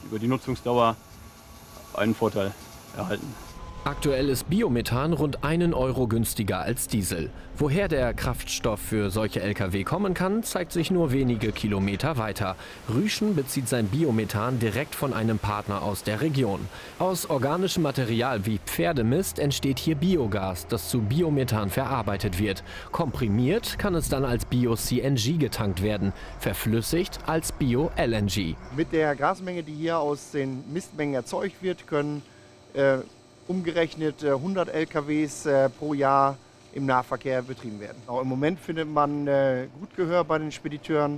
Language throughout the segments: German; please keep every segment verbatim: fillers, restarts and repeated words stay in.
über die Nutzungsdauer einen Vorteil erhalten. Aktuell ist Biomethan rund einen Euro günstiger als Diesel. Woher der Kraftstoff für solche Lkw kommen kann, zeigt sich nur wenige Kilometer weiter. Rüschen bezieht sein Biomethan direkt von einem Partner aus der Region. Aus organischem Material wie Pferdemist entsteht hier Biogas, das zu Biomethan verarbeitet wird. Komprimiert kann es dann als Bio-C N G getankt werden, verflüssigt als Bio-L N G. Mit der Gasmenge, die hier aus den Mistmengen erzeugt wird, können äh, umgerechnet hundert Lkws äh, pro Jahr im Nahverkehr betrieben werden. Auch im Moment findet man äh, gut Gehör bei den Spediteuren,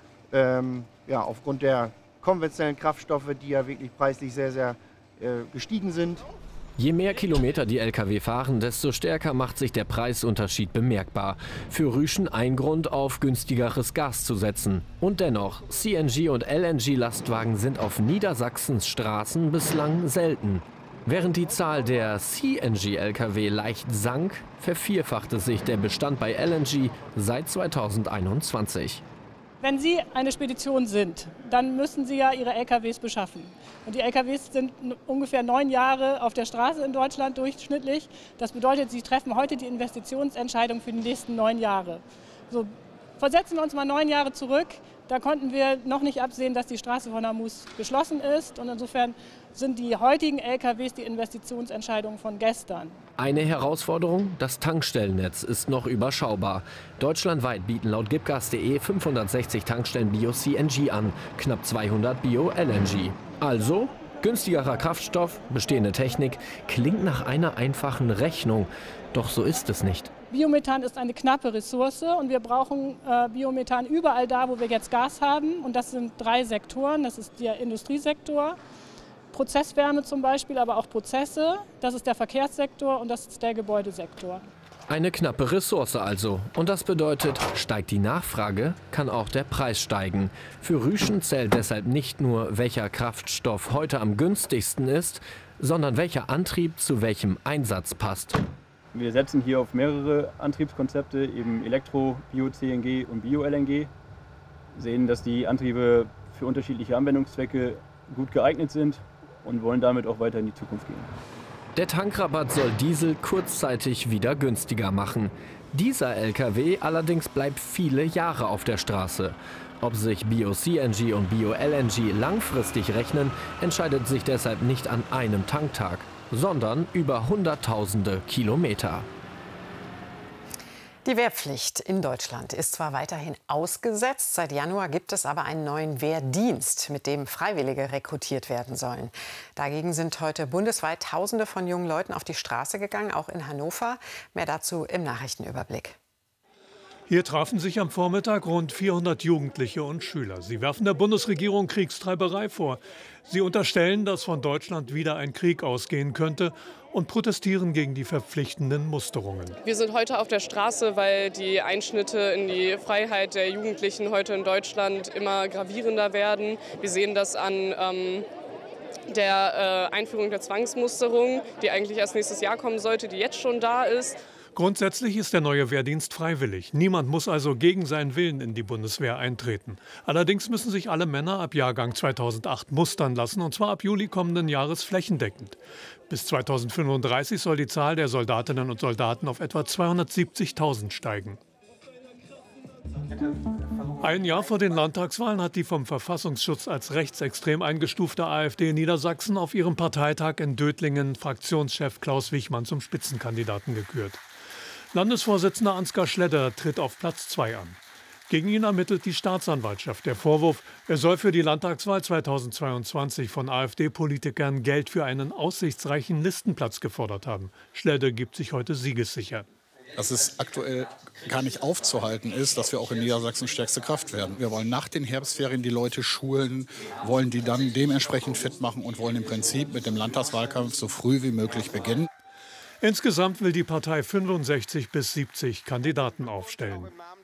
ähm, ja, aufgrund der konventionellen Kraftstoffe, die ja wirklich preislich sehr, sehr äh, gestiegen sind. Je mehr Kilometer die Lkw fahren, desto stärker macht sich der Preisunterschied bemerkbar. Für Rüschen ein Grund, auf günstigeres Gas zu setzen. Und dennoch, C N G- und L N G-Lastwagen sind auf Niedersachsens Straßen bislang selten. Während die Zahl der C N G-Lkw leicht sank, vervierfachte sich der Bestand bei L N G seit zweitausendeinundzwanzig. Wenn Sie eine Spedition sind, dann müssen Sie ja Ihre Lkws beschaffen. Und die Lkws sind ungefähr neun Jahre auf der Straße in Deutschland durchschnittlich. Das bedeutet, Sie treffen heute die Investitionsentscheidung für die nächsten neun Jahre. So, versetzen wir uns mal neun Jahre zurück. Da konnten wir noch nicht absehen, dass die Straße von Amus geschlossen ist. Und insofern sind die heutigen Lkws die Investitionsentscheidungen von gestern. Eine Herausforderung, das Tankstellennetz ist noch überschaubar. Deutschlandweit bieten laut gibgas punkt de fünfhundertsechzig Tankstellen Bio-C N G an, knapp zweihundert Bio-L N G. Also günstigerer Kraftstoff, bestehende Technik, klingt nach einer einfachen Rechnung. Doch so ist es nicht. Biomethan ist eine knappe Ressource und wir brauchen äh, Biomethan überall da, wo wir jetzt Gas haben. Und das sind drei Sektoren. Das ist der Industriesektor, Prozesswärme zum Beispiel, aber auch Prozesse. Das ist der Verkehrssektor und das ist der Gebäudesektor. Eine knappe Ressource also. Und das bedeutet, steigt die Nachfrage, kann auch der Preis steigen. Für Rüschen zählt deshalb nicht nur, welcher Kraftstoff heute am günstigsten ist, sondern welcher Antrieb zu welchem Einsatz passt. Wir setzen hier auf mehrere Antriebskonzepte, eben Elektro, Bio-C N G und Bio-L N G. Sehen, dass die Antriebe für unterschiedliche Anwendungszwecke gut geeignet sind und wollen damit auch weiter in die Zukunft gehen. Der Tankrabatt soll Diesel kurzzeitig wieder günstiger machen. Dieser Lkw allerdings bleibt viele Jahre auf der Straße. Ob sich Bio-C N G und Bio-L N G langfristig rechnen, entscheidet sich deshalb nicht an einem Tanktag, sondern über Hunderttausende Kilometer. Die Wehrpflicht in Deutschland ist zwar weiterhin ausgesetzt, seit Januar gibt es aber einen neuen Wehrdienst, mit dem Freiwillige rekrutiert werden sollen. Dagegen sind heute bundesweit Tausende von jungen Leuten auf die Straße gegangen, auch in Hannover. Mehr dazu im Nachrichtenüberblick. Hier trafen sich am Vormittag rund vierhundert Jugendliche und Schüler. Sie werfen der Bundesregierung Kriegstreiberei vor. Sie unterstellen, dass von Deutschland wieder ein Krieg ausgehen könnte und protestieren gegen die verpflichtenden Musterungen. Wir sind heute auf der Straße, weil die Einschnitte in die Freiheit der Jugendlichen heute in Deutschland immer gravierender werden. Wir sehen das an ähm, der äh, Einführung der Zwangsmusterung, die eigentlich erst nächstes Jahr kommen sollte, die jetzt schon da ist. Grundsätzlich ist der neue Wehrdienst freiwillig. Niemand muss also gegen seinen Willen in die Bundeswehr eintreten. Allerdings müssen sich alle Männer ab Jahrgang zweitausendacht mustern lassen, und zwar ab Juli kommenden Jahres flächendeckend. Bis zweitausendfünfunddreißig soll die Zahl der Soldatinnen und Soldaten auf etwa zweihundertsiebzigtausend steigen. Ein Jahr vor den Landtagswahlen hat die vom Verfassungsschutz als rechtsextrem eingestufte AfD in Niedersachsen auf ihrem Parteitag in Dötlingen Fraktionschef Klaus Wichmann zum Spitzenkandidaten gekürt. Landesvorsitzender Ansgar Schledder tritt auf Platz zwei an. Gegen ihn ermittelt die Staatsanwaltschaft. Der Vorwurf, er soll für die Landtagswahl zweitausendzweiundzwanzig von AfD-Politikern Geld für einen aussichtsreichen Listenplatz gefordert haben. Schledder gibt sich heute siegessicher. Dass es aktuell gar nicht aufzuhalten ist, dass wir auch in Niedersachsen stärkste Kraft werden. Wir wollen nach den Herbstferien die Leute schulen, wollen die dann dementsprechend fit machen und wollen im Prinzip mit dem Landtagswahlkampf so früh wie möglich beginnen. Insgesamt will die Partei fünfundsechzig bis siebzig Kandidaten aufstellen.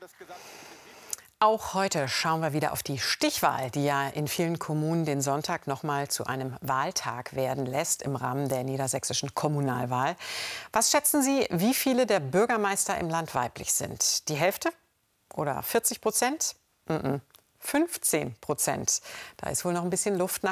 Auch heute schauen wir wieder auf die Stichwahl, die ja in vielen Kommunen den Sonntag noch mal zu einem Wahltag werden lässt im Rahmen der niedersächsischen Kommunalwahl. Was schätzen Sie, wie viele der Bürgermeister im Land weiblich sind? Die Hälfte oder vierzig Prozent? fünfzehn Prozent. Da ist wohl noch ein bisschen Luft nach